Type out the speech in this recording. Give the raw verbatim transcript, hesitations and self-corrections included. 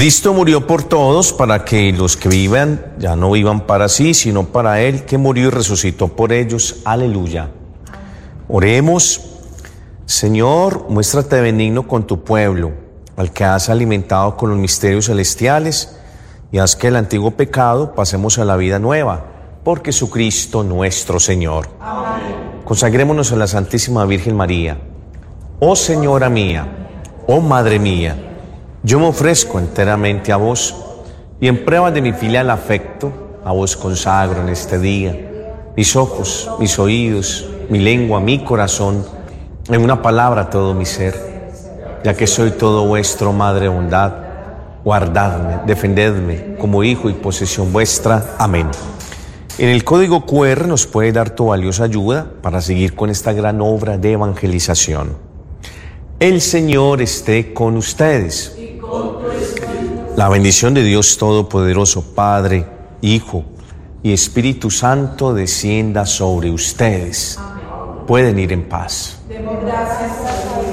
Cristo murió por todos para que los que vivan ya no vivan para sí, sino para Él que murió y resucitó por ellos. Aleluya. Oremos. Señor, muéstrate benigno con tu pueblo, al que has alimentado con los misterios celestiales, y haz que el antiguo pecado pasemos a la vida nueva, por Jesucristo nuestro Señor. Amén. Consagrémonos a la Santísima Virgen María. Oh Señora mía, oh Madre mía, yo me ofrezco enteramente a vos, y en prueba de mi filial afecto, a vos consagro en este día mis ojos, mis oídos, mi lengua, mi corazón, en una palabra todo mi ser, ya que soy todo vuestro, Madre bondad, guardadme, defendedme como hijo y posesión vuestra. Amén. En el código cu erre nos puede dar tu valiosa ayuda para seguir con esta gran obra de evangelización. El Señor esté con ustedes. La bendición de Dios Todopoderoso, Padre, Hijo y Espíritu Santo descienda sobre ustedes. Pueden ir en paz. Demos gracias a Dios.